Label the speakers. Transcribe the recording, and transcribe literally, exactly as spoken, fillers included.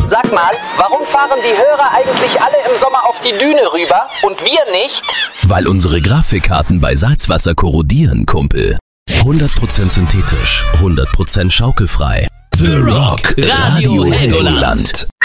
Speaker 1: Sag mal, warum fahren die Hörer eigentlich alle im Sommer auf die Düne rüber und wir nicht?
Speaker 2: Weil unsere Grafikkarten bei Salzwasser korrodieren, Kumpel. hundert Prozent synthetisch, hundert Prozent schaukelfrei. The Rock Radio Helgoland.